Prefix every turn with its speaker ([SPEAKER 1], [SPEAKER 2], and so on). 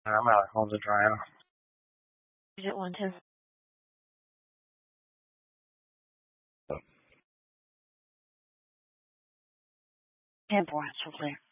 [SPEAKER 1] I'm out of hold to dry off.
[SPEAKER 2] You didn't want to. And boy, it's so clear.